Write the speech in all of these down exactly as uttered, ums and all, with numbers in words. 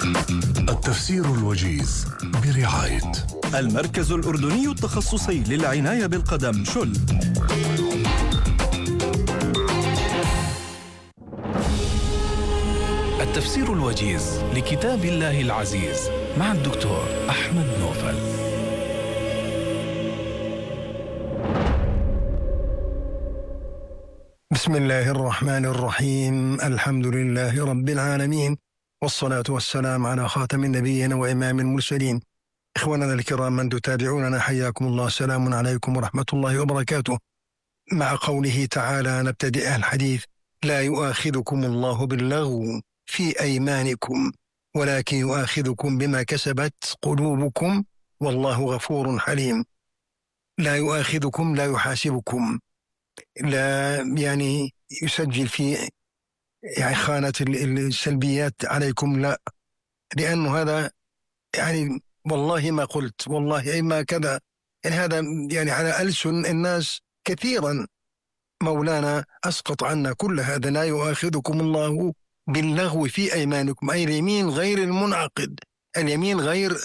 التفسير الوجيز برعاية المركز الأردني التخصصي للعناية بالقدم شل. التفسير الوجيز لكتاب الله العزيز مع الدكتور أحمد نوفل. بسم الله الرحمن الرحيم. الحمد لله رب العالمين، والصلاة والسلام على خاتم النبيين وإمام المرسلين. إخواننا الكرام من تتابعوننا، حياكم الله، سلام عليكم ورحمة الله وبركاته. مع قوله تعالى نبتدئ الحديث: لا يؤاخذكم الله باللغو في أيمانكم ولكن يؤاخذكم بما كسبت قلوبكم والله غفور حليم. لا يؤاخذكم، لا يحاسبكم، لا يعني يسجل في يعني خانة السلبيات عليكم، لا، لأنه هذا يعني والله ما قلت، والله ما كذا، يعني هذا يعني على ألسن الناس كثيرا. مولانا أسقط عنا كل هذا. لا يؤاخذكم الله باللغو في أيمانكم، أي اليمين غير المنعقد، اليمين غير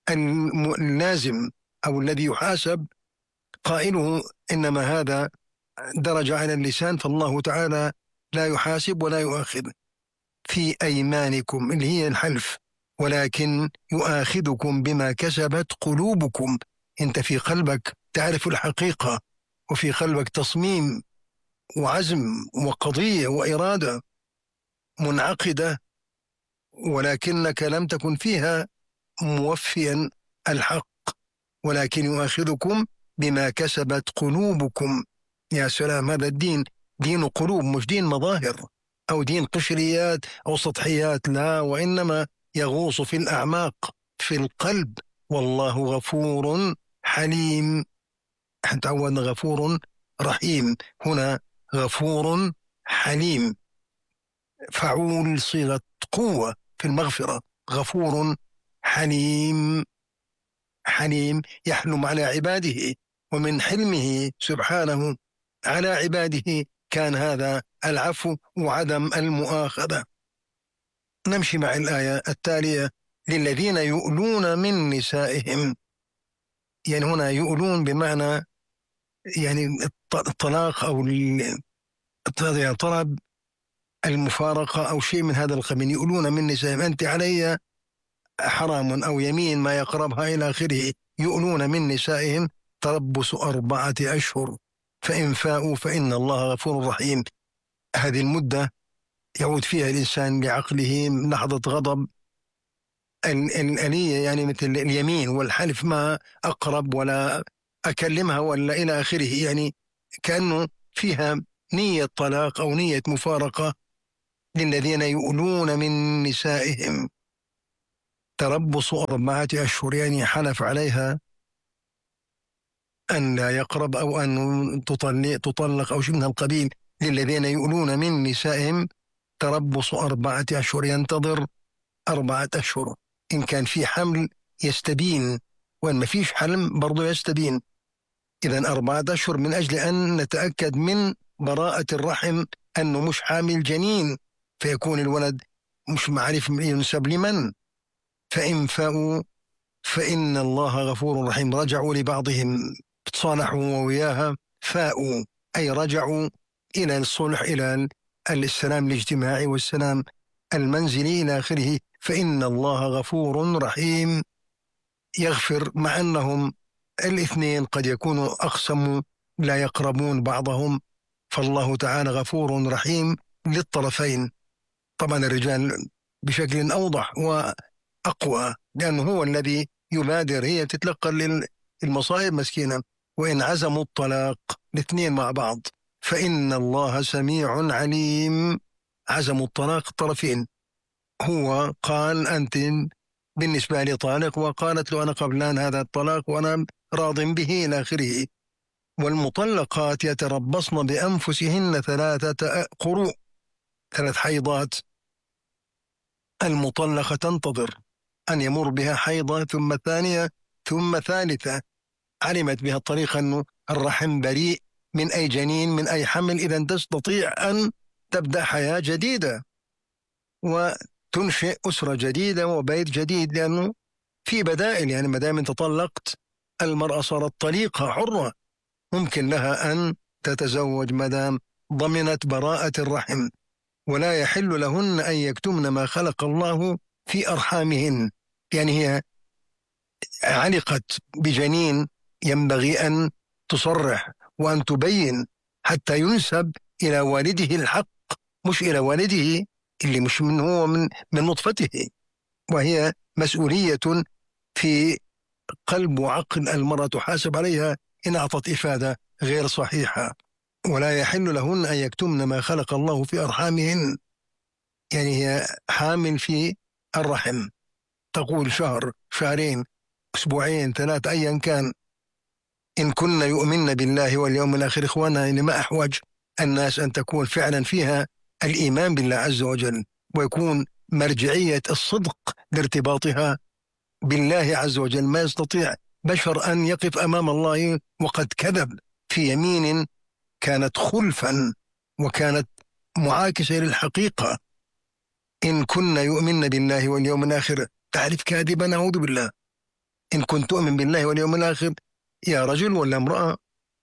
اللازم أو الذي يحاسب قائله، إنما هذا درج على اللسان، فالله تعالى لا يحاسب ولا يؤاخذ. في أيمانكم اللي هي الحلف، ولكن يؤاخذكم بما كسبت قلوبكم. أنت في قلبك تعرف الحقيقة، وفي قلبك تصميم وعزم وقضية وإرادة منعقدة، ولكنك لم تكن فيها موفيا الحق، ولكن يؤاخذكم بما كسبت قلوبكم. يا سلام، هذا الدين دين قلوب، مش دين مظاهر أو دين قشريات أو سطحيات، لا، وإنما يغوص في الأعماق في القلب. والله غفور حليم. تعودنا غفور رحيم، هنا غفور حليم، فعول صيغة قوة في المغفرة. غفور حليم، حليم يحلم على عباده، ومن حلمه سبحانه على عباده كان هذا العفو وعدم المؤاخذة. نمشي مع الآية التالية: للذين يؤلون من نسائهم. يعني هنا يؤلون بمعنى يعني الطلاق أو طلب المفارقة أو شيء من هذا القبيل. يؤلون من نسائهم، أنت علي حرام أو يمين ما يقربها إلى آخره. يؤلون من نسائهم تربص أربعة أشهر فإن فاءوا فإن الله غفور رحيم. هذه المدة يعود فيها الإنسان لعقله لحظة غضب الآلية، يعني مثل اليمين والحلف، ما أقرب ولا أكلمها ولا إلى آخره، يعني كأنه فيها نية طلاق أو نية مفارقة. للذين يؤلون من نسائهم تربص أربعة أشهر، يعني حلف عليها أن لا يقرب أو أن تطلق أو شيء من القبيل. للذين يؤلون من نسائهم تربص أربعة أشهر، ينتظر أربعة أشهر. إن كان في حمل يستبين، وإن ما فيش حمل برضو يستبين. إذن أربعة أشهر من أجل أن نتأكد من براءة الرحم أنه مش حامل جنين، فيكون الولد مش معرف ينسب لمن. فإن فاءوا فإن الله غفور رحيم. رجعوا لبعضهم، تصالحوا وياها، فاءوا أي رجعوا إلى الصلح، إلى السلام الاجتماعي والسلام المنزلي إلى آخره. فإن الله غفور رحيم، يغفر، مع أنهم الاثنين قد يكونوا أقسموا لا يقربون بعضهم، فالله تعالى غفور رحيم للطرفين. طبعا الرجال بشكل أوضح وأقوى، لأنه هو الذي يبادر، هي تتلقى للمصائب مسكينة. وإن عزموا الطلاق الاثنين مع بعض فإن الله سميع عليم. عزموا الطلاق الطرفين، هو قال أنت بالنسبة لي طالق، وقالت له أنا قبلان هذا الطلاق وأنا راض به إلى آخره. والمطلقات يتربصن بأنفسهن ثلاثة قروء، ثلاث حيضات. المطلقة تنتظر أن يمر بها حيضة، ثم ثانية، ثم ثالثة، علمت بها الطريقة أنه الرحم بريء من أي جنين من أي حمل، إذا تستطيع أن تبدأ حياة جديدة. تنشئ أسرة جديدة وبيت جديد، لأنه في بدائل. يعني ما دام أنت طلقت، المرأة صارت طليقة حرة، ممكن لها أن تتزوج ما دام ضمنت براءة الرحم، ولا يحل لهن أن يكتمن ما خلق الله في أرحامهن. يعني هي علقت بجنين، ينبغي أن تصرح وأن تبين حتى ينسب إلى والده الحق، مش إلى والده اللي مش من هو من من نطفته. وهي مسؤولية في قلب وعقل المرأة تحاسب عليها إن أعطت إفادة غير صحيحة. ولا يحل لهن أن يكتمن ما خلق الله في أرحامهن، يعني هي حامل في الرحم، تقول شهر، شهرين، أسبوعين، ثلاثة، أيا كان، إن كن يؤمن بالله واليوم الآخر. إخوانا، إن ما أحوج الناس أن تكون فعلا فيها الإيمان بالله عز وجل، ويكون مرجعية الصدق لارتباطها بالله عز وجل. ما يستطيع بشر أن يقف أمام الله وقد كذب في يمين كانت خلفا وكانت معاكسة للحقيقة. إن كن يؤمن بالله واليوم الآخر، تعرف كاذبا، أعوذ بالله. إن كنت تؤمن بالله واليوم الآخر، يا رجل ولا امرأة؟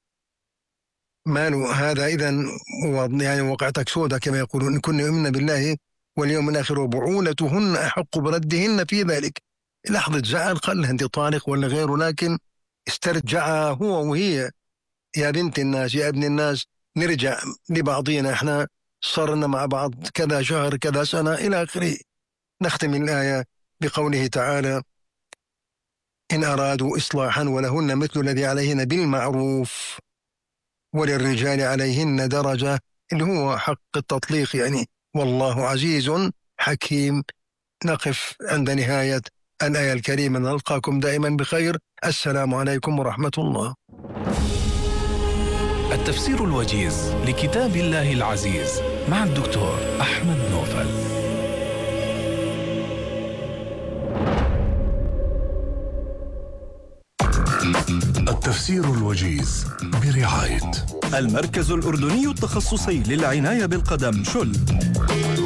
ماله هذا إذن؟ يعني وقعتك سودة كما يقولون. إن كن يؤمن بالله واليوم الآخر وبعولتهن أحق بردهن في ذلك. لحظة زعل، قال لها أنت طالق ولا غيره، لكن استرجعها هو وهي. يا بنت الناس، يا ابن الناس، نرجع لبعضنا، احنا صرنا مع بعض كذا شهر، كذا سنة، إلى آخره. نختم الآية بقوله تعالى: إن أرادوا إصلاحا ولهن مثل الذي عليهن بالمعروف وللرجال عليهن درجة، اللي هو حق التطليق يعني. والله عزيز حكيم. نقف عند نهاية الآية الكريمة، نلقاكم دائما بخير. السلام عليكم ورحمة الله. التفسير الوجيز لكتاب الله العزيز مع الدكتور أحمد نوفل. التفسير الوجيز برعاية المركز الأردني التخصصي للعناية بالقدم شل.